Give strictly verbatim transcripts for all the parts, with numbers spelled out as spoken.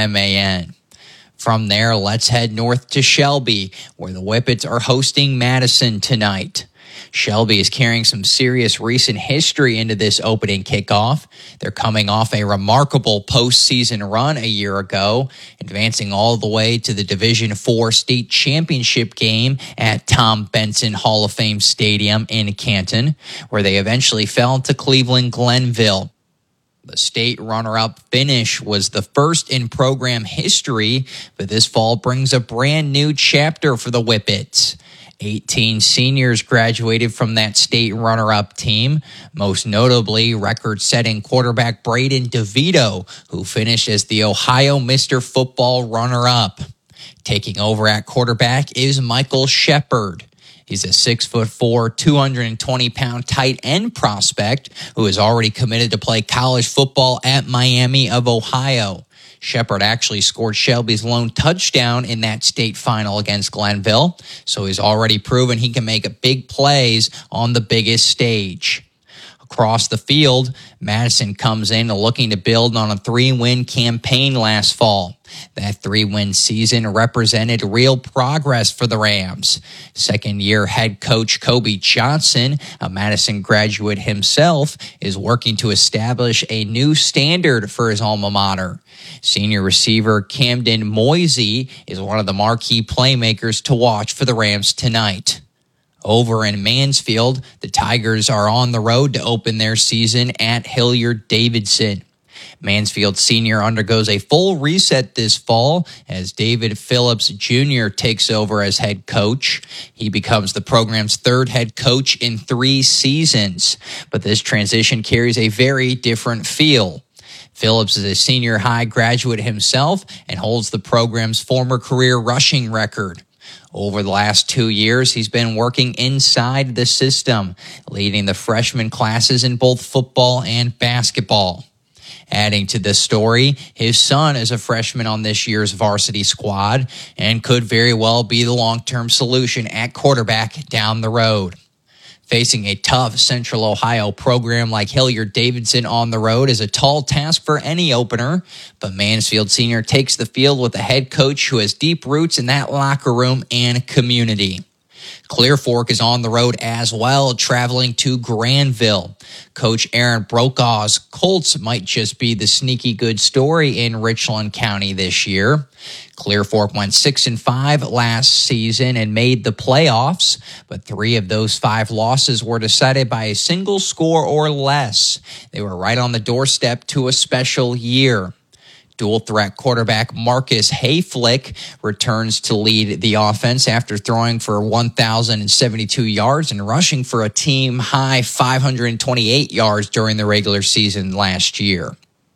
M A N. From there, let's head north to Shelby, where the Whippets are hosting Madison tonight. Shelby is carrying some serious recent history into this opening kickoff. They're coming off a remarkable postseason run a year ago, advancing all the way to the Division four state championship game at Tom Benson Hall of Fame Stadium in Canton, where they eventually fell to Cleveland Glenville. The state runner-up finish was the first in program history, but this fall brings a brand new chapter for the Whippets. eighteen seniors graduated from that state runner-up team, most notably record-setting quarterback Braden DeVito, who finished as the Ohio Mister Football runner-up. Taking over at quarterback is Michael Shepard. He's a six foot four, two hundred twenty pound tight end prospect who is already committed to play college football at Miami of Ohio. Shepard actually scored Shelby's lone touchdown in that state final against Glenville, so he's already proven he can make big plays on the biggest stage. Across the field, Madison comes in looking to build on a three-win campaign last fall. That three-win season represented real progress for the Rams. Second-year head coach Kobe Johnson, a Madison graduate himself, is working to establish a new standard for his alma mater. Senior receiver Camden Moisey is one of the marquee playmakers to watch for the Rams tonight. Over in Mansfield, the Tigers are on the road to open their season at Hilliard-Davidson. Mansfield Senior undergoes a full reset this fall as David Phillips Junior takes over as head coach. He becomes the program's third head coach in three seasons, but this transition carries a very different feel. Phillips is a senior high graduate himself and holds the program's former career rushing record. Over the last two years, he's been working inside the system, leading the freshman classes in both football and basketball. Adding to this story, his son is a freshman on this year's varsity squad and could very well be the long-term solution at quarterback down the road. Facing a tough Central Ohio program like Hilliard-Davidson on the road is a tall task for any opener, but Mansfield Senior takes the field with a head coach who has deep roots in that locker room and community. Clear Fork is on the road as well, traveling to Granville. Coach Aaron Brokaw's Colts might just be the sneaky good story in Richland County this year. Clear Fork went six and five last season and made the playoffs, but three of those five losses were decided by a single score or less. They were right on the doorstep to a special year. Dual-threat quarterback Marcus Hayflick returns to lead the offense after throwing for one thousand seventy-two yards and rushing for a team-high five hundred twenty-eight yards during the regular season last year.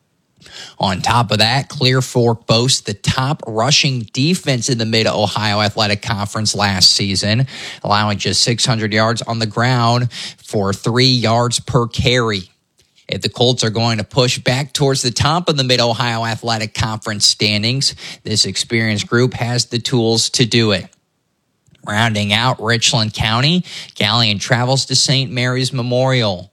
On top of that, Clear Fork boasts the top rushing defense in the Mid-Ohio Athletic Conference last season, allowing just six hundred yards on the ground for three yards per carry. If the Colts are going to push back towards the top of the Mid-Ohio Athletic Conference standings, this experienced group has the tools to do it. Rounding out Richland County, Galion travels to Saint Mary's Memorial.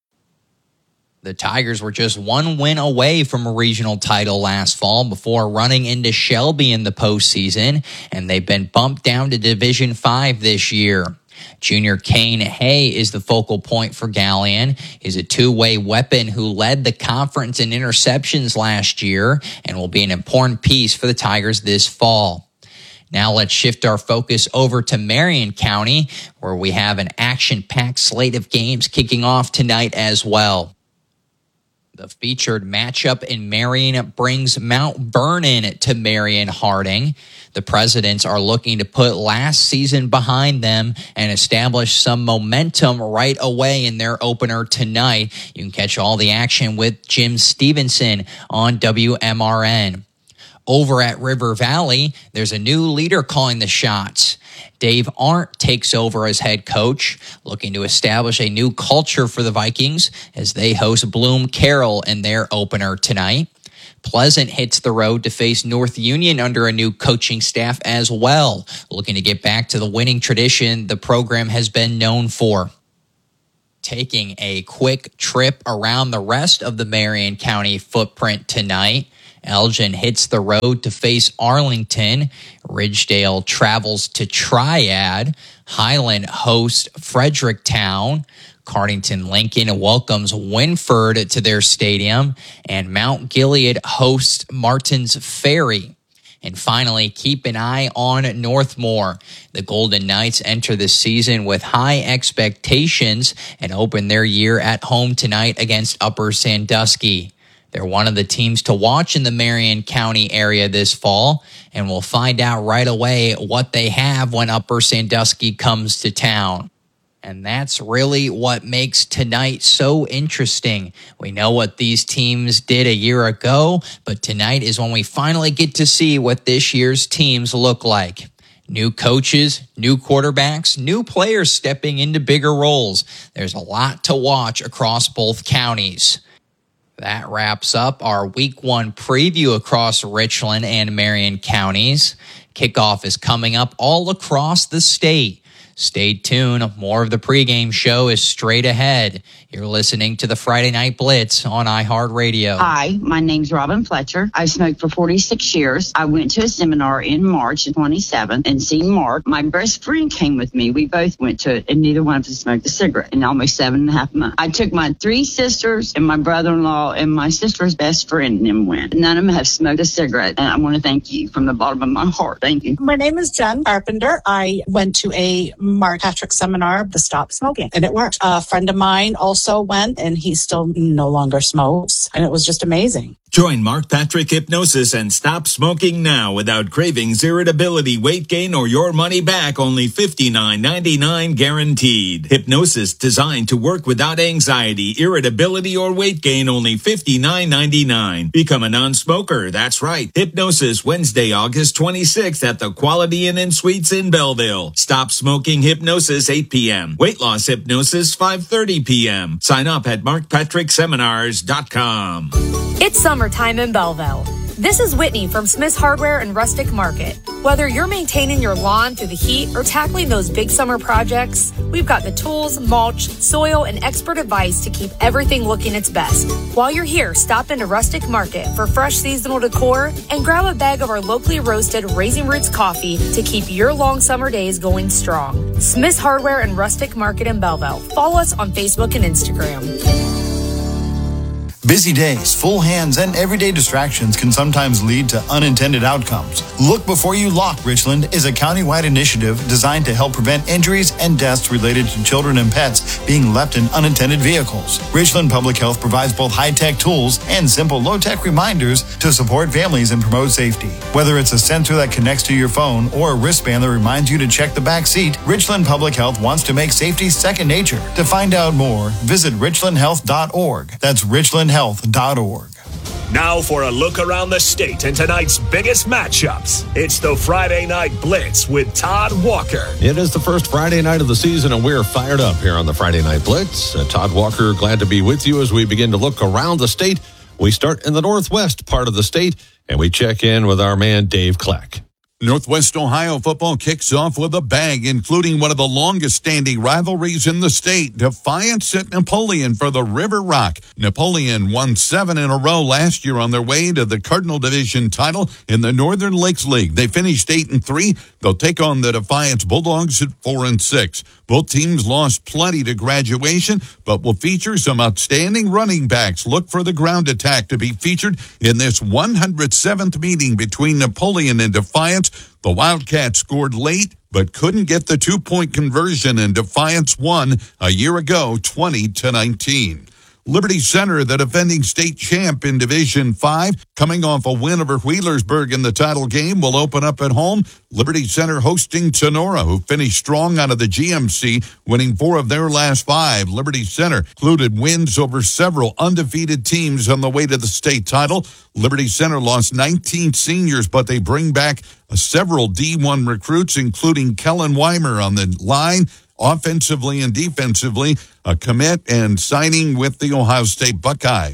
The Tigers were just one win away from a regional title last fall before running into Shelby in the postseason, and they've been bumped down to Division five this year. Junior Kane Hay is the focal point for Galion. He's a two-way weapon who led the conference in interceptions last year and will be an important piece for the Tigers this fall. Now let's shift our focus over to Marion County, where we have an action-packed slate of games kicking off tonight as well. The featured matchup in Marion brings Mount Vernon to Marion Harding. The Presidents are looking to put last season behind them and establish some momentum right away in their opener tonight. You can catch all the action with Jim Stevenson on W M R N. Over at River Valley, there's a new leader calling the shots. Dave Arndt takes over as head coach, looking to establish a new culture for the Vikings as they host Bloom Carroll in their opener tonight. Pleasant hits the road to face North Union under a new coaching staff as well, looking to get back to the winning tradition the program has been known for. Taking a quick trip around the rest of the Marion County footprint tonight, Elgin hits the road to face Arlington. Ridgedale travels to Triad. Highland hosts Fredericktown. Cardington Lincoln welcomes Winford to their stadium. And Mount Gilead hosts Martins Ferry. And finally, keep an eye on Northmore. The Golden Knights enter the season with high expectations and open their year at home tonight against Upper Sandusky. They're one of the teams to watch in the Marion County area this fall, and we'll find out right away what they have when Upper Sandusky comes to town. And that's really what makes tonight so interesting. We know what these teams did a year ago, but tonight is when we finally get to see what this year's teams look like. New coaches, new quarterbacks, new players stepping into bigger roles. There's a lot to watch across both counties. That wraps up our week one preview across Richland and Marion counties. Kickoff is coming up all across the state. Stay tuned. More of the pregame show is straight ahead. You're listening to the Friday Night Blitz on iHeartRadio. Hi, my name's Robin Fletcher. I've smoked for forty-six years. I went to a seminar in March of twenty-seven and seen Mark. My best friend came with me. We both went to it, and neither one of us smoked a cigarette in almost seven and a half months. I took my three sisters and my brother-in-law and my sister's best friend and them went. None of them have smoked a cigarette, and I want to thank you from the bottom of my heart. Thank you. My name is Jen Carpenter. I went to a Mark Patrick seminar, the Stop Smoking, and it worked. A friend of mine also went, and he still no longer smokes, and it was just amazing. Join Mark Patrick Hypnosis and stop smoking now without cravings, irritability, weight gain, or your money back. Only fifty-nine ninety-nine guaranteed. Hypnosis designed to work without anxiety, irritability, or weight gain. Only fifty-nine ninety-nine. Become a non-smoker. That's right. Hypnosis Wednesday, August twenty-sixth at the Quality Inn and Suites in Belleville. Stop smoking hypnosis eight p.m. Weight loss hypnosis five thirty p.m. Sign up at mark patrick seminars dot com. It's summertime in Belleville. This is Whitney from Smith's Hardware and Rustic Market. Whether you're maintaining your lawn through the heat or tackling those big summer projects, we've got the tools, mulch, soil, and expert advice to keep everything looking its best. While you're here, stop into Rustic Market for fresh seasonal decor and grab a bag of our locally roasted Raising Roots coffee to keep your long summer days going strong. Smith's Hardware and Rustic Market in Belleville. Follow us on Facebook and Instagram. Busy days, full hands, and everyday distractions can sometimes lead to unintended outcomes. Look Before You Lock Richland is a countywide initiative designed to help prevent injuries and deaths related to children and pets being left in unintended vehicles. Richland Public Health provides both high-tech tools and simple low-tech reminders to support families and promote safety. Whether it's a sensor that connects to your phone or a wristband that reminds you to check the back seat, Richland Public Health wants to make safety second nature. To find out more, visit richland health dot org. That's richland health dot org. Now for a look around the state and tonight's biggest matchups. It's the Friday Night Blitz with Todd Walker. It is the first Friday night of the season, and we're fired up here on the Friday Night Blitz. Uh, Todd Walker, glad to be with you as we begin to look around the state. We start in the northwest part of the state, and we check in with our man, Dave Kleck. Northwest Ohio football kicks off with a bang, including one of the longest-standing rivalries in the state. Defiance at Napoleon for the River Rock. Napoleon won seven in a row last year on their way to the Cardinal Division title in the Northern Lakes League. They finished eight and three. They'll take on the Defiance Bulldogs at four and six. Both teams lost plenty to graduation, but will feature some outstanding running backs. Look for the ground attack to be featured in this one hundred seventh meeting between Napoleon and Defiance. The Wildcats scored late, but couldn't get the two-point conversion, and Defiance won a year ago, twenty to nineteen. Liberty Center, the defending state champ in Division five, coming off a win over Wheelersburg in the title game, will open up at home. Liberty Center hosting Sonora, who finished strong out of the G M C, winning four of their last five. Liberty Center included wins over several undefeated teams on the way to the state title. Liberty Center lost nineteen seniors, but they bring back several D one recruits, including Kellen Weimer on the line, offensively and defensively, a commit and signing with the Ohio State Buckeyes.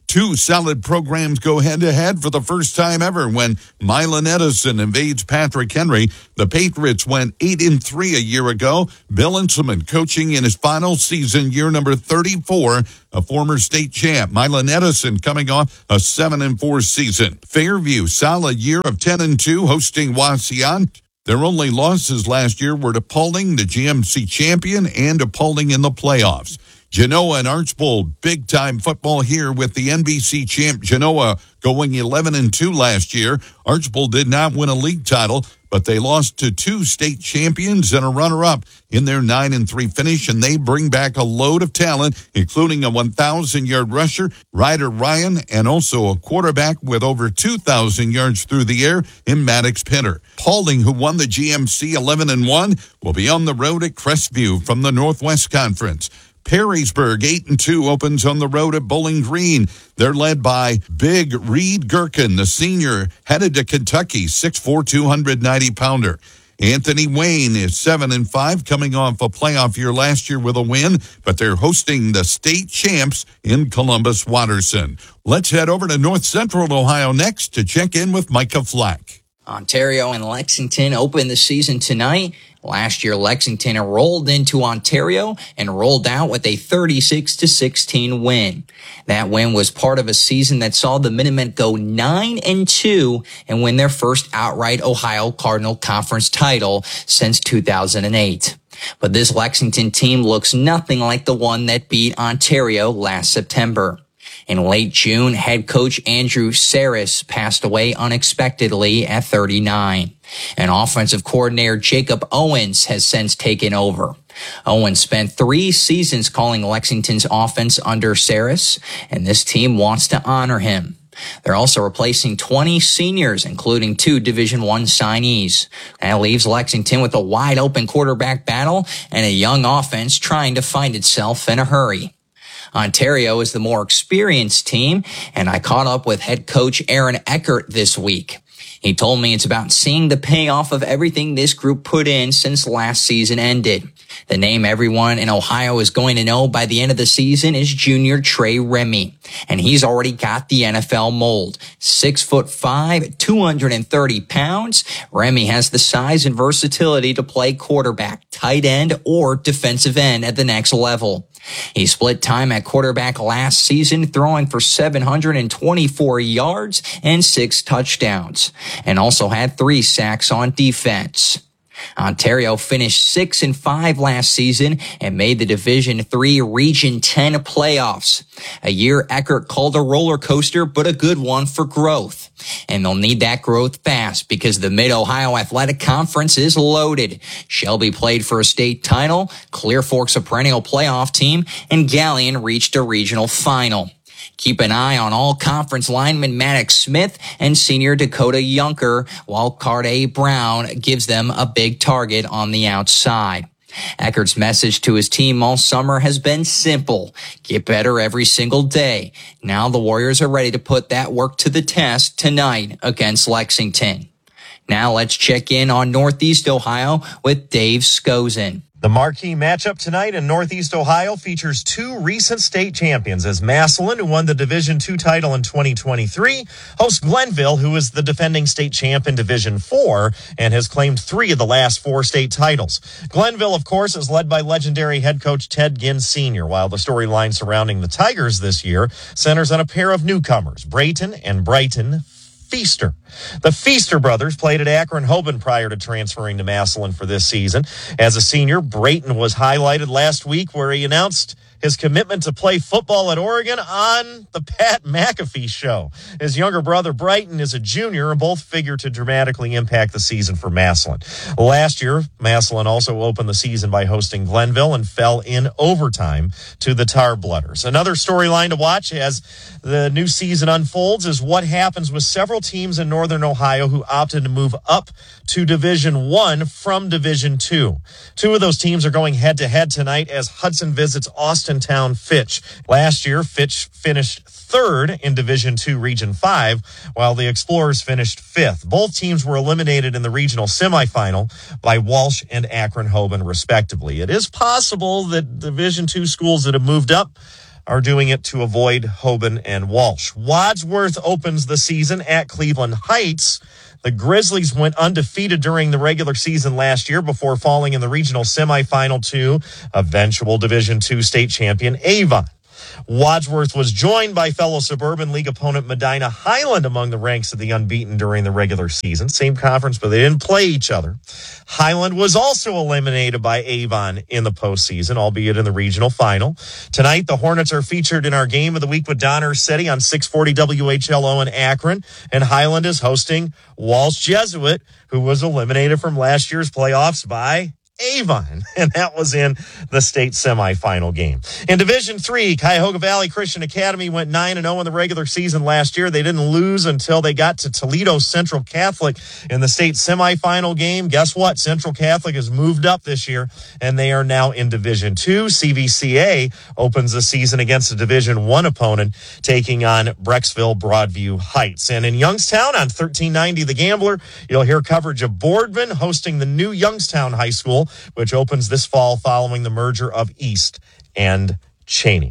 Two solid programs go head-to-head for the first time ever when Milan Edison invades Patrick Henry. The Patriots went eight and three a year ago. Bill Inselman coaching in his final season, year number thirty-four, a former state champ. Milan Edison coming off a seven and four season. Fairview, solid year of ten and two, hosting Wauseon. Their only losses last year were to Paulding, the G M C champion, and to Paulding in the playoffs. Genoa and Archbold, big-time football here with the N B C champ Genoa going eleven and two last year. Archbold did not win a league title, but they lost to two state champions and a runner-up in their nine and three finish, and they bring back a load of talent, including a one thousand yard rusher, Ryder Ryan, and also a quarterback with over two thousand yards through the air in Maddox Pinter. Paulding, who won the G M C eleven and one, will be on the road at Crestview from the Northwest Conference. Perrysburg, eight and two, opens on the road at Bowling Green. They're led by Big Reed Gherkin, the senior, headed to Kentucky, six foot four, two hundred ninety pounder. Anthony Wayne is seven and five, coming off a playoff year last year with a win, but they're hosting the state champs in Columbus Watterson. Let's head over to North Central Ohio next to check in with Micah Flack. Ontario and Lexington open the season tonight. Last year, Lexington rolled into Ontario and rolled out with a thirty-six to sixteen win. That win was part of a season that saw the Minutemen go nine and two and win their first outright Ohio Cardinal Conference title since two thousand eight. But this Lexington team looks nothing like the one that beat Ontario last September. In late June, head coach Andrew Saris passed away unexpectedly at thirty-nine. And offensive coordinator Jacob Owens has since taken over. Owens spent three seasons calling Lexington's offense under Saris, and this team wants to honor him. They're also replacing twenty seniors, including two Division I signees. That leaves Lexington with a wide-open quarterback battle and a young offense trying to find itself in a hurry. Ontario is the more experienced team, and I caught up with head coach Aaron Eckert this week. He told me it's about seeing the payoff of everything this group put in since last season ended. The name everyone in Ohio is going to know by the end of the season is junior Trey Remy, and he's already got the N F L mold. Six foot five, two hundred thirty pounds. Remy has the size and versatility to play quarterback, tight end, or defensive end at the next level. He split time at quarterback last season, throwing for seven hundred twenty-four yards and six touchdowns, and also had three sacks on defense. Ontario finished six and five last season and made the Division three Region ten playoffs. A year Eckert called a roller coaster, but a good one for growth. And they'll need that growth fast because the Mid-Ohio Athletic Conference is loaded. Shelby played for a state title, Clear Fork's a perennial playoff team, and Galleon reached a regional final. Keep an eye on all conference lineman Maddox Smith and senior Dakota Yunker, while Cardé Brown gives them a big target on the outside. Eckert's message to his team all summer has been simple. Get better every single day. Now the Warriors are ready to put that work to the test tonight against Lexington. Now let's check in on Northeast Ohio with Dave Scozen. The marquee matchup tonight in Northeast Ohio features two recent state champions as Massillon, who won the Division two title in twenty twenty-three, hosts Glenville, who is the defending state champ in Division four and has claimed three of the last four state titles. Glenville, of course, is led by legendary head coach Ted Ginn Senior, while the storyline surrounding the Tigers this year centers on a pair of newcomers, Brayton and Brighton Feaster. The Feaster brothers played at Akron-Hoban prior to transferring to Massillon for this season. As a senior, Brayton was highlighted last week where he announced his commitment to play football at Oregon on the Pat McAfee show. His younger brother, Brighton, is a junior, and both figure to dramatically impact the season for Massillon. Last year, Massillon also opened the season by hosting Glenville and fell in overtime to the Tar Blooders. Another storyline to watch as the new season unfolds is what happens with several teams in Northern Ohio who opted to move up to Division One from Division Two. Two of those teams are going head-to-head tonight as Hudson visits Austin Town Fitch. Last year, Fitch finished third in Division Two Region Five, while the Explorers finished fifth. Both teams were eliminated in the regional semifinal by Walsh and Akron-Hoban, respectively. It is possible that Division Two schools that have moved up are doing it to avoid Hoban and Walsh. Wadsworth opens the season at Cleveland Heights. The Grizzlies went undefeated during the regular season last year before falling in the regional semifinal to eventual Division two state champion Avon. Wadsworth was joined by fellow Suburban League opponent Medina Highland among the ranks of the unbeaten during the regular season. Same conference, but they didn't play each other. Highland was also eliminated by Avon in the postseason, albeit in the regional final. Tonight, the Hornets are featured in our Game of the Week with Donner City on six forty W H L O in Akron, and Highland is hosting Walsh Jesuit, who was eliminated from last year's playoffs by Avon, and that was in the state semifinal game. In Division three, Cuyahoga Valley Christian Academy went nine and oh in the regular season last year. They didn't lose until they got to Toledo Central Catholic in the state semifinal game. Guess what? Central Catholic has moved up this year, and they are now in Division two. C V C A opens the season against a Division one opponent, taking on Brecksville Broadview Heights. And in Youngstown on thirteen ninety The Gambler, you'll hear coverage of Boardman hosting the new Youngstown High School, which opens this fall following the merger of East and Cheney.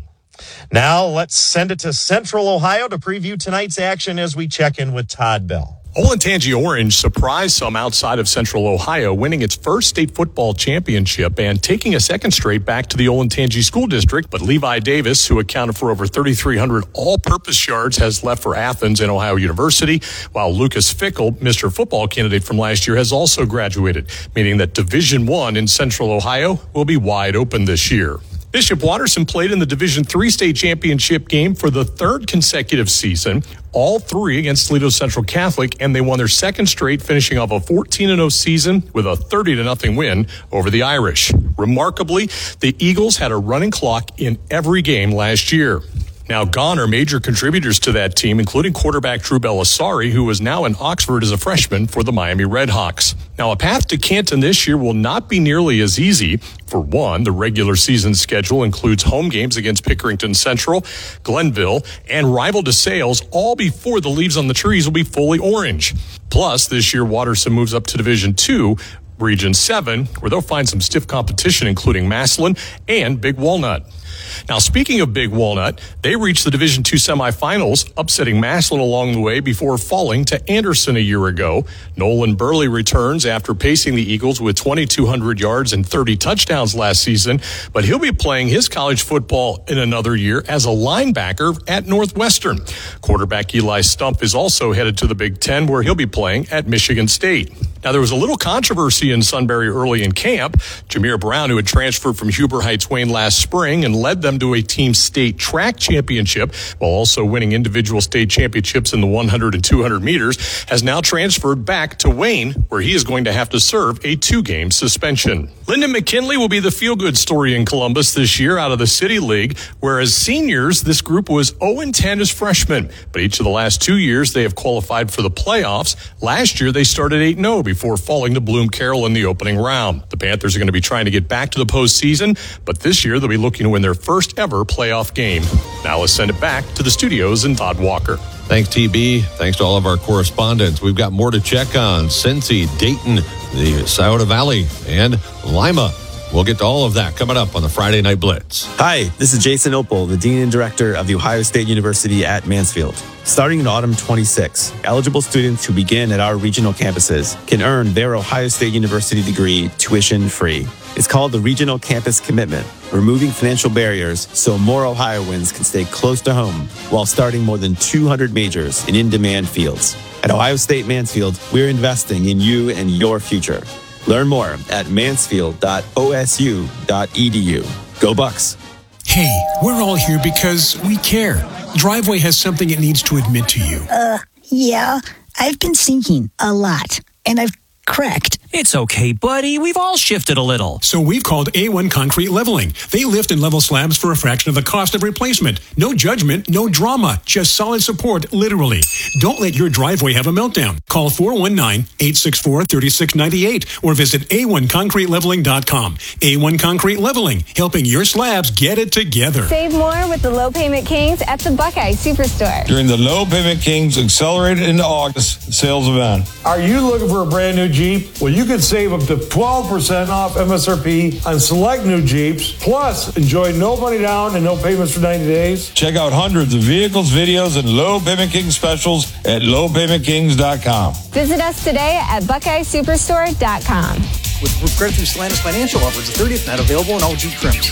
Now let's send it to Central Ohio to preview tonight's action as we check in with Todd Bell. Olentangy Orange surprised some outside of Central Ohio, winning its first state football championship and taking a second straight back to the Olentangy School District. But Levi Davis, who accounted for over thirty-three hundred all-purpose yards, has left for Athens and Ohio University, while Lucas Fickle, Mister Football candidate from last year, has also graduated, meaning that Division One in Central Ohio will be wide open this year. Bishop Watterson played in the Division three state championship game for the third consecutive season, all three against Toledo Central Catholic, and they won their second straight, finishing off a fourteen and oh season with a thirty to nothing win over the Irish. Remarkably, the Eagles had a running clock in every game last year. Now gone are major contributors to that team, including quarterback Drew Bellisari, who is now in Oxford as a freshman for the Miami Redhawks. Now, a path to Canton this year will not be nearly as easy. For one, the regular season schedule includes home games against Pickerington Central, Glenville, and rival DeSales, all before the leaves on the trees will be fully orange. Plus, this year, Watterson moves up to Division two, Region seven, where they'll find some stiff competition, including Massillon and Big Walnut. Now, speaking of Big Walnut, they reached the Division two semifinals, upsetting Massillon along the way before falling to Anderson a year ago. Nolan Burley returns after pacing the Eagles with twenty-two hundred yards and thirty touchdowns last season, but he'll be playing his college football in another year as a linebacker at Northwestern. Quarterback Eli Stump is also headed to the Big Ten, where he'll be playing at Michigan State. Now, there was a little controversy in Sunbury early in camp. Jameer Brown, who had transferred from Huber Heights Wayne last spring and led them to a team state track championship while also winning individual state championships in the one hundred and two hundred meters, has now transferred back to Wayne, where he is going to have to serve a two-game suspension. Lyndon McKinley will be the feel-good story in Columbus this year out of the City League, whereas seniors, this group was oh and ten as freshmen. But each of the last two years, they have qualified for the playoffs. Last year, they started eight and oh before falling to Bloom Carroll in the opening round. The Panthers are going to be trying to get back to the postseason, but this year they'll be looking to win their first ever playoff game. Now let's send it back to the studios and Todd Walker. Thanks, T B. Thanks to all of our correspondents. We've got more to check on. Cincy, Dayton, the Scioto Valley, and Lima. We'll get to all of that coming up on the Friday Night Blitz. Hi, this is Jason Opel, the Dean and Director of The Ohio State University at Mansfield. Starting in autumn twenty-six, eligible students who begin at our regional campuses can earn their Ohio State University degree tuition-free. It's called the Regional Campus Commitment, removing financial barriers so more Ohioans can stay close to home while starting more than two hundred majors in in-demand fields. At Ohio State Mansfield, we're investing in you and your future. Learn more at mansfield dot o s u dot e d u. Go Bucks! Hey, we're all here because we care. Driveway has something it needs to admit to you. Uh, yeah, I've been sinking a lot, and I've cracked. It's okay, buddy. We've all shifted a little. So we've called A one Concrete Leveling. They lift and level slabs for a fraction of the cost of replacement. No judgment, no drama, just solid support, literally. Don't let your driveway have a meltdown. Call four one nine, eight six four, three six nine eight or visit a one concrete leveling dot com. A one Concrete Leveling, helping your slabs get it together. Save more with the Low Payment Kings at the Buckeye Superstore. During the Low Payment Kings Accelerated into August sales event. Are you looking for a brand new Jeep? Well, you you could save up to twelve percent off M S R P on select new Jeeps. Plus, enjoy no money down and no payments for ninety days. Check out hundreds of vehicles, videos, and Low Payment King specials at low payment kings dot com. Visit us today at buckeye superstore dot com. With credit through Stellantis Financial offers the thirtieth night available in all Jeep trims.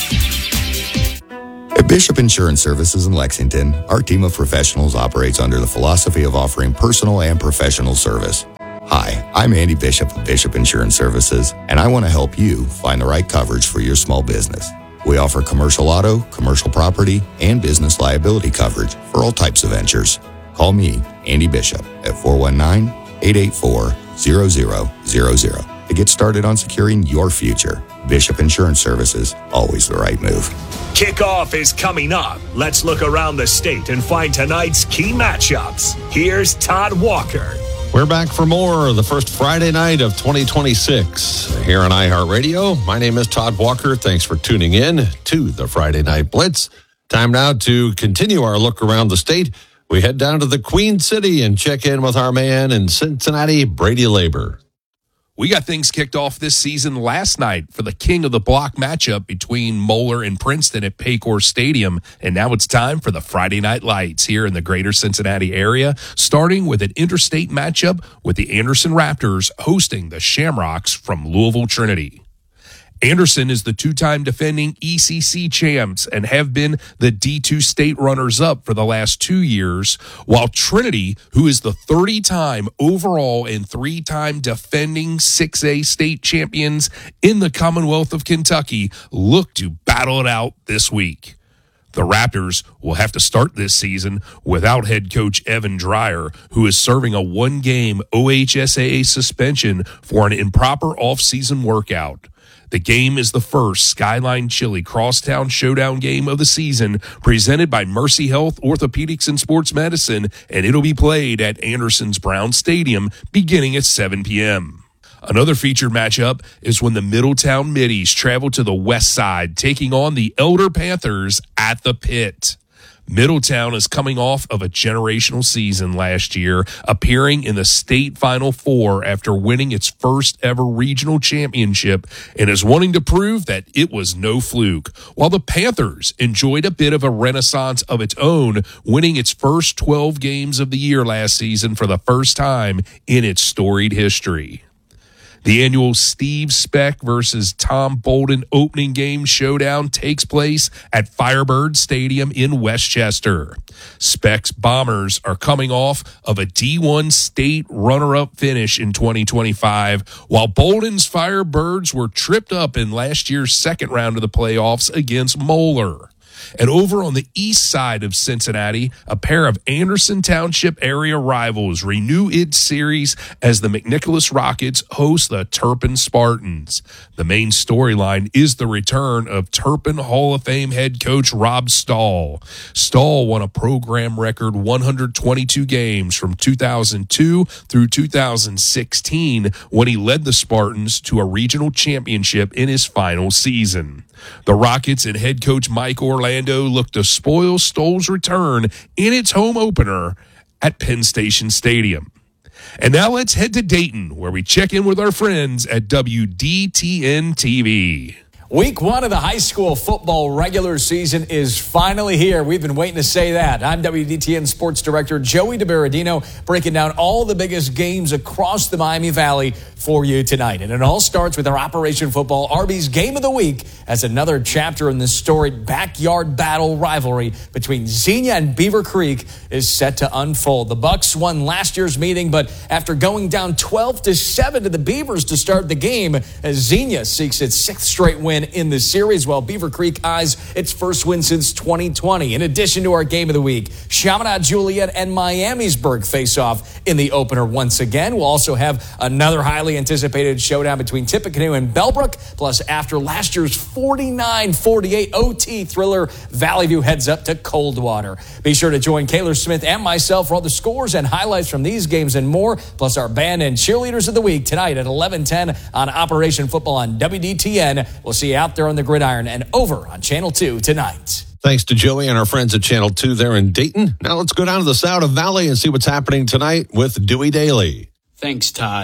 At Bishop Insurance Services in Lexington, our team of professionals operates under the philosophy of offering personal and professional service. Hi, I'm Andy Bishop of Bishop Insurance Services, and I want to help you find the right coverage for your small business. We offer commercial auto, commercial property, and business liability coverage for all types of ventures. Call me, Andy Bishop, at four one nine, eight eight four, zero zero zero zero to get started on securing your future. Bishop Insurance Services, always the right move. Kickoff is coming up. Let's look around the state and find tonight's key matchups. Here's Todd Walker. We're back for more the first Friday night of twenty twenty-six here on iHeartRadio. My name is Todd Walker. Thanks for tuning in to the Friday Night Blitz. Time now to continue our look around the state. We head down to the Queen City and check in with our man in Cincinnati, Brady Labor. We got things kicked off this season last night for the King of the Block matchup between Moeller and Princeton at Paycor Stadium. And now it's time for the Friday Night Lights here in the greater Cincinnati area, starting with an interstate matchup with the Anderson Raptors hosting the Shamrocks from Louisville Trinity. Anderson is the two-time defending E C C champs and have been the D two state runners-up for the last two years, while Trinity, who is the thirty-time overall and three-time defending six A state champions in the Commonwealth of Kentucky, look to battle it out this week. The Raptors will have to start this season without head coach Evan Dreyer, who is serving a one-game O H S A A suspension for an improper off-season workout. The game is the first Skyline Chili Crosstown Showdown game of the season, presented by Mercy Health Orthopedics and Sports Medicine, and it'll be played at Anderson's Brown Stadium beginning at seven p.m. Another featured matchup is when the Middletown Middies travel to the west side, taking on the Elder Panthers at the Pit. Middletown is coming off of a generational season last year, appearing in the state Final Four after winning its first ever regional championship, and is wanting to prove that it was no fluke. While the Panthers enjoyed a bit of a renaissance of its own, winning its first twelve games of the year last season for the first time in its storied history. The annual Steve Speck versus Tom Bolden opening game showdown takes place at Firebird Stadium in Westchester. Speck's Bombers are coming off of a D one state runner-up finish in twenty twenty-five, while Bolden's Firebirds were tripped up in last year's second round of the playoffs against Moeller. And over on the east side of Cincinnati, a pair of Anderson Township area rivals renew its series as the McNicholas Rockets host the Turpin Spartans. The main storyline is the return of Turpin Hall of Fame head coach Rob Stahl. Stahl won a program record one hundred twenty-two games from two thousand two through two thousand sixteen when he led the Spartans to a regional championship in his final season. The Rockets and head coach Mike Orlando look to spoil Stoll's return in its home opener at Penn Station Stadium. And now let's head to Dayton, where we check in with our friends at W D T N T V. Week one of the high school football regular season is finally here. We've been waiting to say that. I'm W D T N Sports Director Joey DiBaradino, breaking down all the biggest games across the Miami Valley for you tonight. And it all starts with our Operation Football Arby's Game of the Week, as another chapter in the storied backyard battle rivalry between Xenia and Beaver Creek is set to unfold. The Bucks won last year's meeting, but after going down twelve to seven to the Beavers to start the game, as Xenia seeks its sixth straight win in the series, while Beaver Creek eyes its first win since twenty twenty. In addition to our Game of the Week, Chaminade Juliet and Miamisburg face off in the opener once again. We'll also have another highly anticipated showdown between Tippecanoe and Bellbrook. Plus, after last year's forty-nine forty-eight O T thriller, Valley View heads up to Coldwater. Be sure to join Kaylor Smith and myself for all the scores and highlights from these games and more, plus our band and cheerleaders of the week tonight at eleven ten on Operation Football on W D T N. We'll see you out there on the gridiron and over on Channel two tonight. Thanks to Joey and our friends at Channel two there in Dayton. Now let's go down to the Souda Valley and see what's happening tonight with Dewey Daly. Thanks, Todd.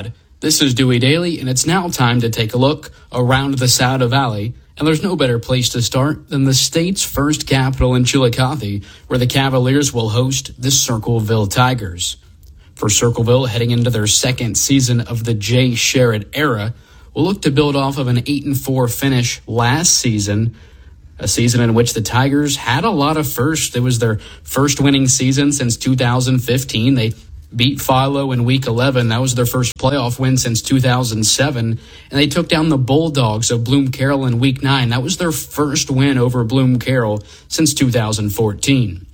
This is Dewey Daly, and it's now time to take a look around the Sauter Valley. And there's no better place to start than the state's first capital in Chillicothe, where the Cavaliers will host the Circleville Tigers. For Circleville, heading into their second season of the Jay Sherritt era, will look to build off of an eight and four finish last season, a season in which the Tigers had a lot of firsts. It was their first winning season since two thousand fifteen. They beat Philo in week eleven. That was their first playoff win since two thousand seven. And they took down the Bulldogs of Bloom Carroll in week nine. That was their first win over Bloom Carroll since two thousand fourteen.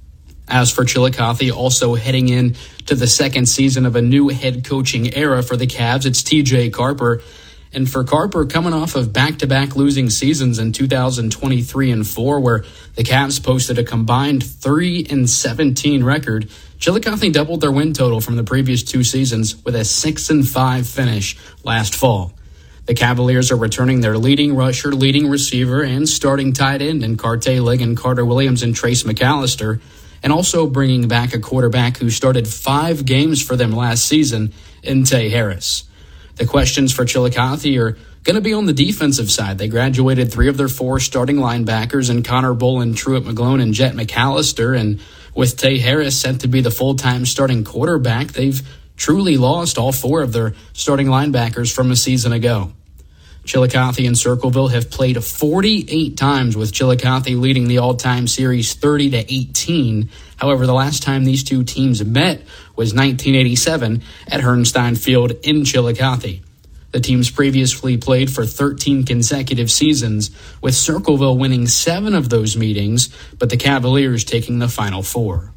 As for Chillicothe, also heading in to the second season of a new head coaching era for the Cavs, it's T J Carper. And for Carper, coming off of back-to-back losing seasons in two thousand twenty-three and four, where the Cavs posted a combined three and seventeen record, Chillicothe doubled their win total from the previous two seasons with a six and five finish last fall. The Cavaliers are returning their leading rusher, leading receiver, and starting tight end in Carte Ligon, Carter Williams, and Trace McAllister, and also bringing back a quarterback who started five games for them last season in Tay Harris. The questions for Chillicothe are going to be on the defensive side. They graduated three of their four starting linebackers in Connor Bolin, Truett McGlone, and Jet McAllister. And with Tay Harris set to be the full-time starting quarterback, they've truly lost all four of their starting linebackers from a season ago. Chillicothe and Circleville have played forty-eight times, with Chillicothe leading the all-time series thirty to eighteen. However, the last time these two teams met was nineteen eighty-seven at Herrnstein Field in Chillicothe. The teams previously played for thirteen consecutive seasons, with Circleville winning seven of those meetings, but the Cavaliers taking the final four.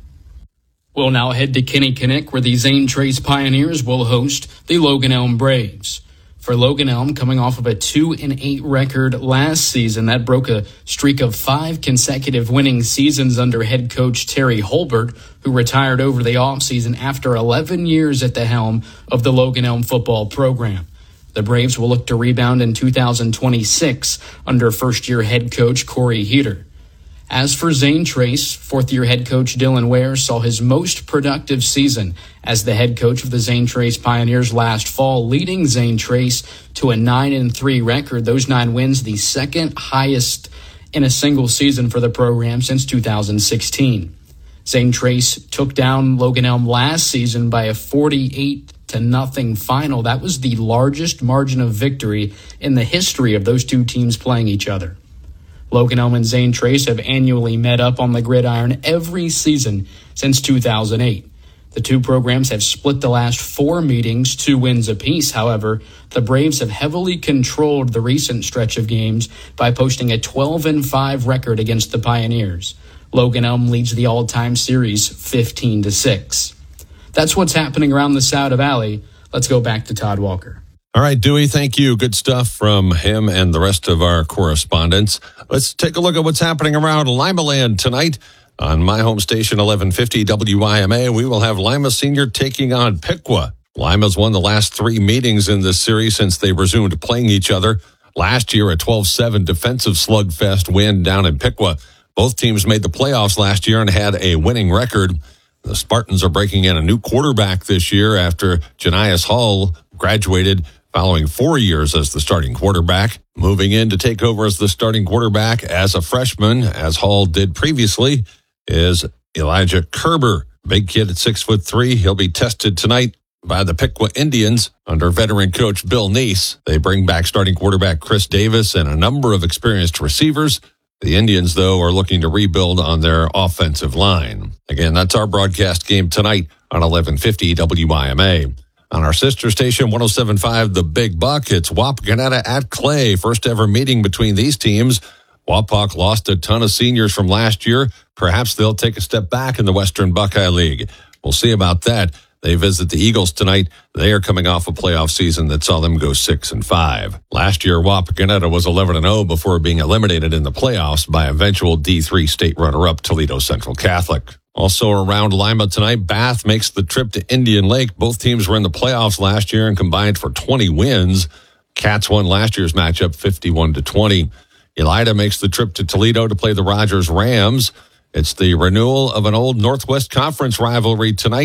We'll now head to Kinnickinnick, where the Zane Trace Pioneers will host the Logan Elm Braves. For Logan Elm, coming off of a two and eight record last season, that broke a streak of five consecutive winning seasons under head coach Terry Holbert, who retired over the offseason after eleven years at the helm of the Logan Elm football program. The Braves will look to rebound in two thousand twenty-six under first-year head coach Corey Heater. As for Zane Trace, fourth-year head coach Dylan Ware saw his most productive season as the head coach of the Zane Trace Pioneers last fall, leading Zane Trace to a nine and three record. Those nine wins, the second highest in a single season for the program since two thousand sixteen. Zane Trace took down Logan Elm last season by a forty-eight to nothing final. That was the largest margin of victory in the history of those two teams playing each other. Logan Elm and Zane Trace have annually met up on the gridiron every season since two thousand eight. The two programs have split the last four meetings, two wins apiece. However, the Braves have heavily controlled the recent stretch of games by posting a twelve and five record against the Pioneers. Logan Elm leads the all-time series fifteen to six. That's what's happening around the Sauter Valley. Let's go back to Todd Walker. All right, Dewey, thank you. Good stuff from him and the rest of our correspondents. Let's take a look at what's happening around Limaland tonight. On my home station, eleven fifty W I M A, we will have Lima Senior taking on Piqua. Lima's won the last three meetings in this series since they resumed playing each other. Last year, a twelve seven defensive slugfest win down in Piqua. Both teams made the playoffs last year and had a winning record. The Spartans are breaking in a new quarterback this year after Janias Hall graduated following four years as the starting quarterback. Moving in to take over as the starting quarterback as a freshman, as Hall did previously, is Elijah Kerber. Big kid at six foot three. He'll be tested tonight by the Piqua Indians under veteran coach Bill Neese. They bring back starting quarterback Chris Davis and a number of experienced receivers. The Indians, though, are looking to rebuild on their offensive line. Again, that's our broadcast game tonight on eleven fifty W I M A. On our sister station, one oh seven point five The Big Buck, it's Wapakoneta at Clay. First ever meeting between these teams. Wapak lost a ton of seniors from last year. Perhaps they'll take a step back in the Western Buckeye League. We'll see about that. They visit the Eagles tonight. They are coming off a playoff season that saw them go six and five. Last year, Wapakoneta was eleven and oh before being eliminated in the playoffs by eventual D three state runner-up Toledo Central Catholic. Also around Lima tonight, Bath makes the trip to Indian Lake. Both teams were in the playoffs last year and combined for twenty wins. Cats won last year's matchup fifty-one to twenty. Elida makes the trip to Toledo to play the Rogers Rams. It's the renewal of an old Northwest Conference rivalry tonight.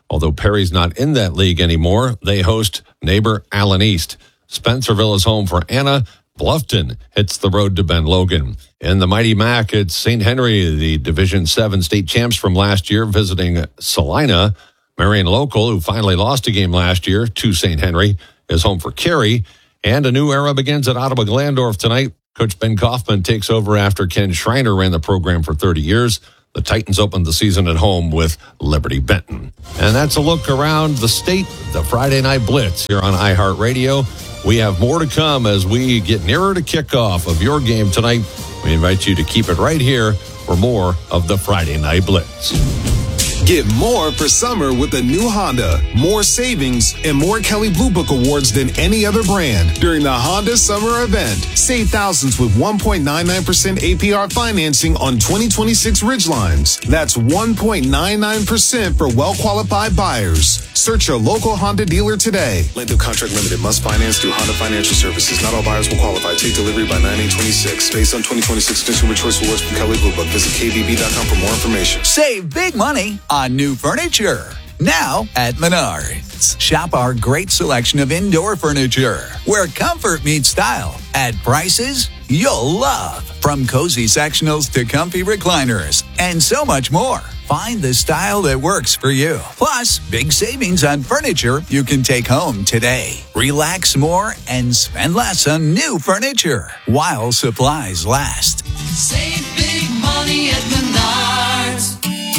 Although Perry's not in that league anymore, they host neighbor Allen East. Spencerville is home for Anna. Bluffton hits the road to Ben Logan. In the Mighty Mac, it's Saint Henry, the Division seven state champs from last year, visiting Salina. Marion Local, who finally lost a game last year to Saint Henry, is home for Cary. And a new era begins at Ottawa Glandorf tonight. Coach Ben Kaufman takes over after Ken Schreiner ran the program for thirty years. The Titans opened the season at home with Liberty Benton. And that's a look around the state, the Friday Night Blitz here on iHeartRadio. We have more to come as we get nearer to kickoff of your game tonight. We invite you to keep it right here for more of the Friday Night Blitz. Get more for summer with the new Honda. More savings and more Kelley Blue Book awards than any other brand during the Honda Summer Event. Save thousands with one point nine nine percent A P R financing on twenty twenty-six Ridgelines. That's one point nine nine percent for well-qualified buyers. Search your local Honda dealer today. Length of contract limited. Must finance through Honda Financial Services. Not all buyers will qualify. Take delivery by nine eight twenty-six. Based on twenty twenty-six Consumer Choice Awards from Kelley Blue Book. Visit K B B dot com for more information. Save big money on new furniture. Now at Menards. Shop our great selection of indoor furniture, where comfort meets style at prices you'll love. From cozy sectionals to comfy recliners and so much more. Find the style that works for you. Plus, big savings on furniture you can take home today. Relax more and spend less on new furniture while supplies last. Save big money at Menards.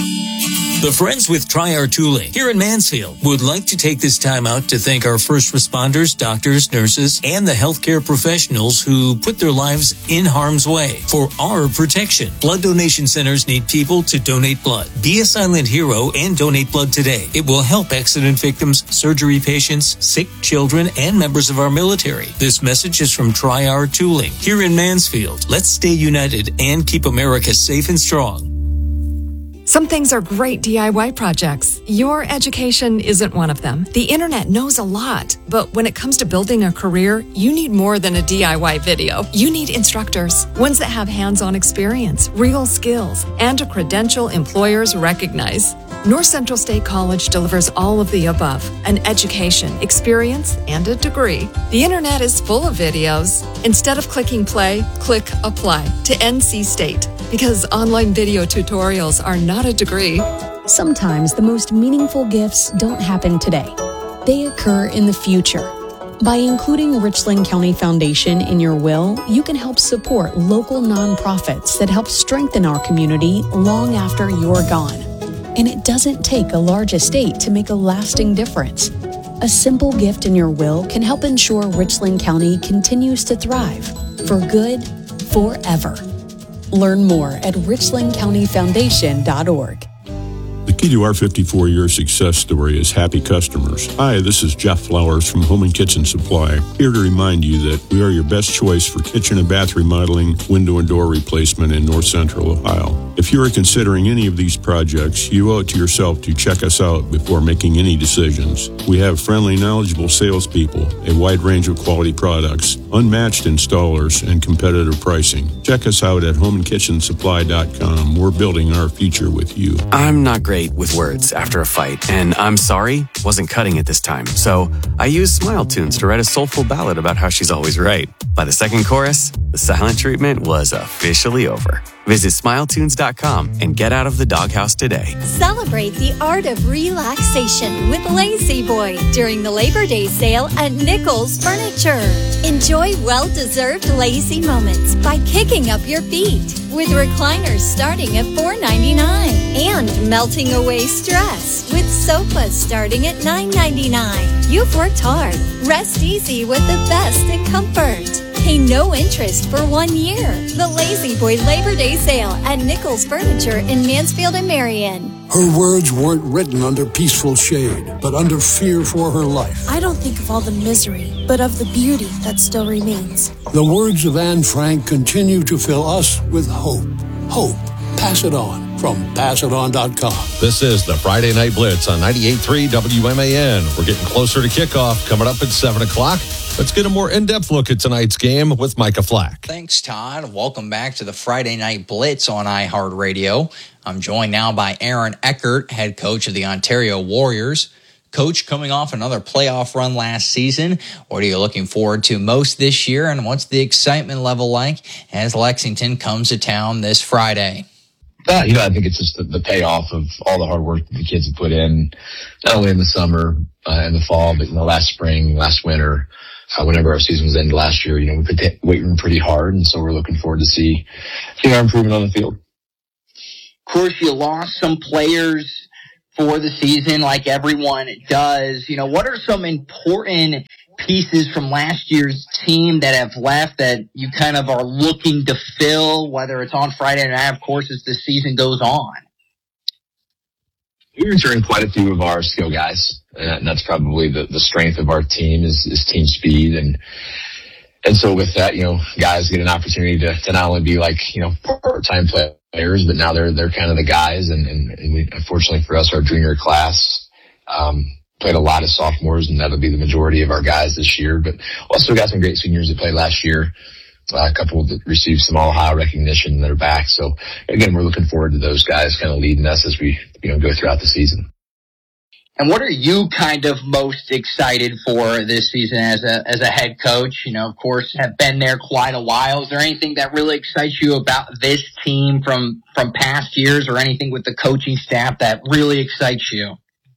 The Friends with Tri-R Tooling here in Mansfield would like to take this time out to thank our first responders, doctors, nurses, and the healthcare professionals who put their lives in harm's way for our protection. Blood donation centers need people to donate blood. Be a silent hero and donate blood today. It will help accident victims, surgery patients, sick children, and members of our military. This message is from Tri-R Tooling here in Mansfield. Let's stay united and keep America safe and strong. Some things are great D I Y projects. Your education isn't one of them. The internet knows a lot, but when it comes to building a career, you need more than a D I Y video. You need instructors, ones that have hands-on experience, real skills, and a credential employers recognize. North Central State College delivers all of the above, an education, experience, and a degree. The internet is full of videos. Instead of clicking play, click apply to N C State, because online video tutorials are not a degree. Sometimes the most meaningful gifts don't happen today. They occur in the future. By including Richland County Foundation in your will, you can help support local nonprofits that help strengthen our community long after you're gone. And it doesn't take a large estate to make a lasting difference. A simple gift in your will can help ensure Richland County continues to thrive for good, forever. Learn more at richland county foundation dot org. The key to our fifty-four-year success story is happy customers. Hi, this is Jeff Flowers from Home and Kitchen Supply, here to remind you that we are your best choice for kitchen and bath remodeling, window and door replacement in North Central Ohio. If you are considering any of these projects, you owe it to yourself to check us out before making any decisions. We have friendly, knowledgeable salespeople, a wide range of quality products, unmatched installers, and competitive pricing. Check us out at home and kitchen supply dot com. We're building our future with you. I'm not great with words after a fight, and I'm sorry wasn't cutting it this time. So I used Smile Tunes to write a soulful ballad about how she's always right. By the second chorus, the silent treatment was officially over. Visit smile tunes dot com and get out of the doghouse today. Celebrate the art of relaxation with Lazy Boy during the Labor Day sale at Nichols Furniture. Enjoy well-deserved lazy moments by kicking up your feet with recliners starting at four ninety-nine and melting away stress with sofas starting at nine ninety-nine. You've worked hard. Rest easy with the best in comfort. Pay no interest for one year. The Lazy Boy Labor Day sale at Nichols Furniture in Mansfield and Marion. Her words weren't written under peaceful shade, but under fear for her life. I don't think of all the misery, but of the beauty that still remains. The words of Anne Frank continue to fill us with hope. Hope. Pass it on from pass it on dot com. This is the Friday Night Blitz on ninety-eight point three W M A N. We're getting closer to kickoff, coming up at seven o'clock. Let's get a more in-depth look at tonight's game with Micah Flack. Thanks, Todd. Welcome back to the Friday Night Blitz on iHeartRadio. I'm joined now by Aaron Eckert, head coach of the Ontario Warriors. Coach, coming off another playoff run last season, what are you looking forward to most this year, and what's the excitement level like as Lexington comes to town this Friday? Uh, you know, I think it's just the, the payoff of all the hard work that the kids have put in, not only in the summer uh, and the fall, but in the last spring, last winter, uh, whenever our season was ended last year. You know, we put the weight room pretty hard, and so we're looking forward to see, see our improvement on the field. Of course, you lost some players for the season like everyone does. You know, what are some important pieces from last year's team that have left that you kind of are looking to fill, whether it's on Friday night, of course, as the season goes on? We returned quite a few of our skill guys, and that's probably the, the strength of our team is, is team speed. And and so with that, you know, guys get an opportunity to, to not only be like, you know, part-time players, but now they're they're kind of the guys. And, and, and we, unfortunately for us, our junior class um, played a lot of sophomores, and that'll be the majority of our guys this year. But also got some great seniors that played last year. Uh, a couple that received some All-Ohio recognition that are back. So again, we're looking forward to those guys kind of leading us as we, you know, go throughout the season. And what are you kind of most excited for this season as a as a head coach? You know, of course, have been there quite a while. Is there anything that really excites you about this team from from past years, or anything with the coaching staff that really excites you?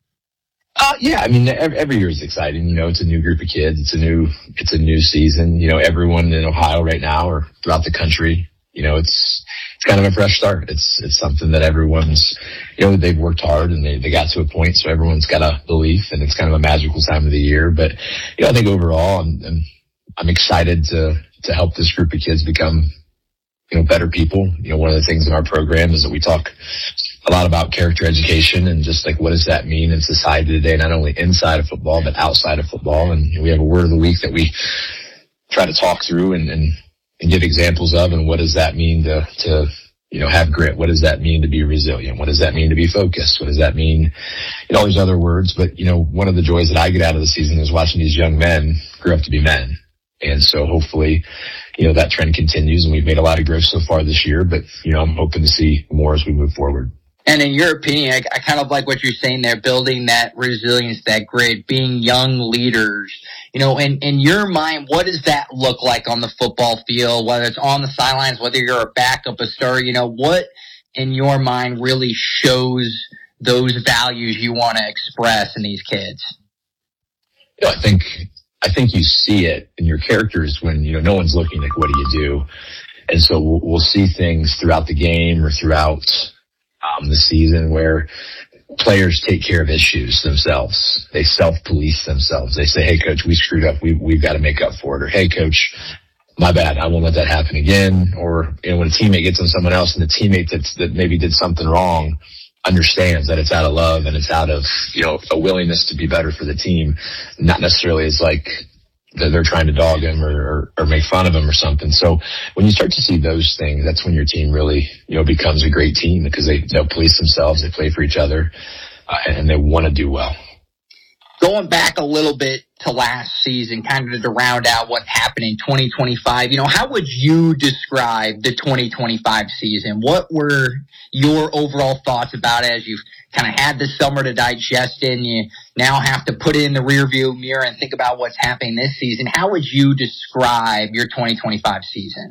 Uh, yeah, I mean, every, every year is exciting. You know, it's a new group of kids. It's a new, it's a new season. You know, everyone in Ohio right now or throughout the country, you know, it's, it's kind of a fresh start. It's, it's something that everyone's, you know, they've worked hard and they, they got to a point. So everyone's got a belief, and it's kind of a magical time of the year. But, you know, I think overall I'm, I'm, I'm excited to, to help this group of kids become, you know, better people. You know, one of the things in our program is that we talk a lot about character education and just like, what does that mean in society today, not only inside of football, but outside of football. And we have a word of the week that we try to talk through and, and, and give examples of. And what does that mean to, to, you know, have grit? What does that mean to be resilient? What does that mean to be focused? What does that mean? You know, all these other words. But, you know, one of the joys that I get out of the season is watching these young men grow up to be men. And so hopefully, you know, that trend continues, and we've made a lot of growth so far this year, but, you know, I'm hoping to see more as we move forward. And in your opinion, I, I kind of like what you're saying there, building that resilience, that grit, being young leaders. You know, in, in your mind, what does that look like on the football field, whether it's on the sidelines, whether you're a backup, a starter? You know, what in your mind really shows those values you want to express in these kids? You know, I think, I think you see it in your characters when, you know, no one's looking, like, what do you do? And so we'll, we'll see things throughout the game or throughout Um, the season where players take care of issues themselves. They self-police themselves. They say, hey, coach, we screwed up. We, we've got to make up for it. Or, hey, coach, my bad. I won't let that happen again. Or, you know, when a teammate gets on someone else and the teammate that's, that maybe did something wrong understands that it's out of love and it's out of, you know, a willingness to be better for the team, not necessarily as like that they're trying to dog him or, or, or make fun of him or something. So when you start to see those things, that's when your team really, you know, becomes a great team, because they, they'll police themselves, they play for each other, uh, and they want to do well. Going back a little bit to last season, kind of to round out what happened in twenty twenty-five, you know, how would you describe the twenty twenty-five season? What were your overall thoughts about it as you've kind of had the summer to digest it, and you now have to put it in the rearview mirror and think about what's happening this season? How would you describe your twenty twenty-five season?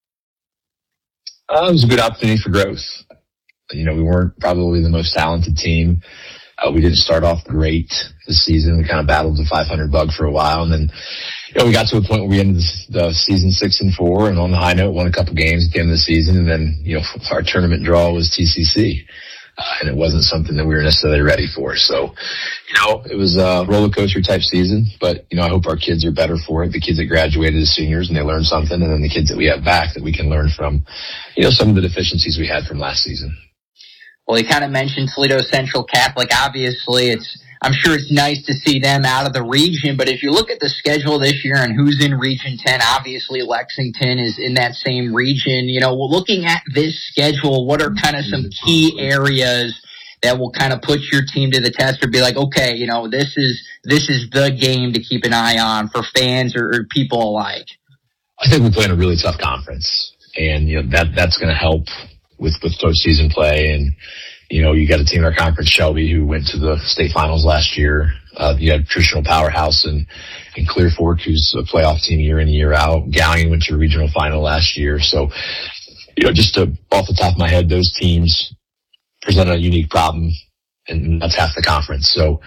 Uh, it was a good opportunity for growth. You know, we weren't probably the most talented team. Uh, we didn't start off great this season. We kind of battled the five hundred bug for a while, and then, you know, we got to a point where we ended the season six and four, and on the high note, won a couple games at the end of the season, and then, you know, our tournament draw was T C C, uh, and it wasn't something that we were necessarily ready for. So, you know, it was a roller coaster type season, but, you know, I hope our kids are better for it. The kids that graduated as seniors and they learned something, and then the kids that we have back that we can learn from, you know, some of the deficiencies we had from last season. Well, you kind of mentioned Toledo Central Catholic. Obviously, it's I'm sure it's nice to see them out of the region, but if you look at the schedule this year and who's in Region ten, obviously Lexington is in that same region. You know, looking at this schedule, what are kind of some key areas that will kind of put your team to the test, or be like, okay, you know, this is this is the game to keep an eye on for fans or, or people alike? I think we play in a really tough conference, and you know that that's going to help with, with postseason play. And, you know, you got a team in our conference, Shelby, who went to the state finals last year. Uh, you had traditional powerhouse and, and Clear Fork, who's a playoff team year in and year out. Gallion went to a regional final last year. So, you know, just to, off the top of my head, those teams present a unique problem, and that's half the conference. So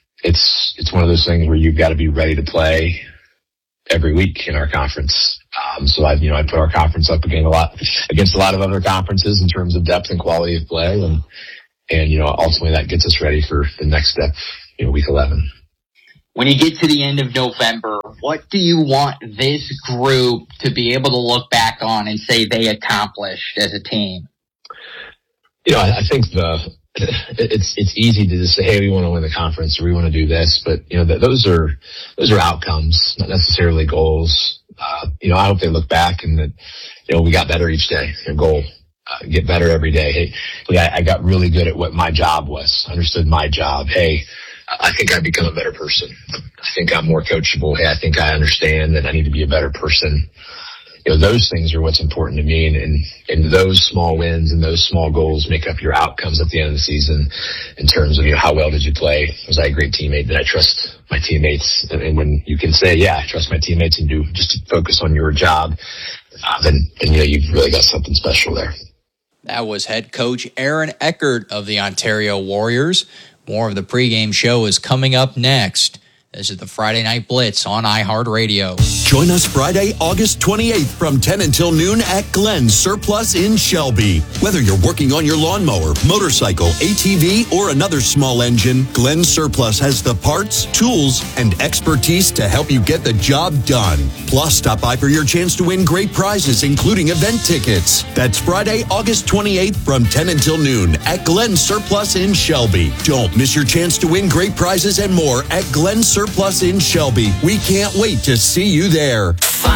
it's, it's one of those things where you've got to be ready to play every week in our conference. Um, so I, you know, I put our conference up against a lot, against a lot of other conferences in terms of depth and quality of play. And, and, you know, ultimately that gets us ready for the next step, you know, week eleven. When you get to the end of November, what do you want this group to be able to look back on and say they accomplished as a team? You know, I, I think the, it's, it's easy to just say, hey, we want to win the conference or we want to do this, but you know, th- those are, those are outcomes, not necessarily goals. Uh, you know, I hope they look back and that, you know, we got better each day. Your goal, uh, get better every day. Hey, I, I got really good at what my job was, understood my job. Hey, I think I've become a better person. I think I'm more coachable. Hey, I think I understand that I need to be a better person. You know, those things are what's important to me, and, and, and those small wins and those small goals make up your outcomes at the end of the season in terms of, you know, how well did you play? Was I a great teammate? Did I trust my teammates? And, and when you can say, yeah, I trust my teammates and do just to focus on your job, uh, then, then, you know, you've really got something special there. That was head coach Aaron Eckert of the Ontario Warriors. More of the pregame show is coming up next. This is the Friday Night Blitz on iHeartRadio. Join us Friday, August twenty-eighth from ten until noon at Glenn's Surplus in Shelby. Whether you're working on your lawnmower, motorcycle, A T V, or another small engine, Glenn's Surplus has the parts, tools, and expertise to help you get the job done. Plus, stop by for your chance to win great prizes, including event tickets. That's Friday, August twenty-eighth from ten until noon at Glenn's Surplus in Shelby. Don't miss your chance to win great prizes and more at Glenn's Surplus in Shelby. We can't wait to see you there.